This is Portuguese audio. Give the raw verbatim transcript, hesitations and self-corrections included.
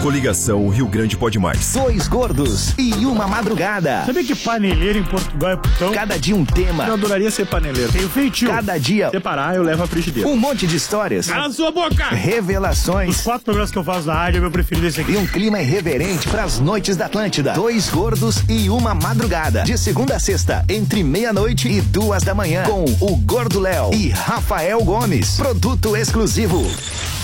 Coligação Rio Grande Pode Mais. Dois gordos e uma madrugada. Sabia que paneleiro em Portugal é putão? Cada dia um tema. Eu adoraria ser paneleiro. Tenho feitio. Cada dia separar, eu levo a frigideira. Um monte de histórias. Cala a sua boca! Revelações. Os quatro programas que eu faço na rádio, meu preferido é esse aqui. E um clima irreverente pras noites da Atlântida. Dois gordos e uma madrugada. De segunda a sexta, entre meia-noite e duas da manhã. Com o Gordo Léo e Rafael Gomes. Produto exclusivo.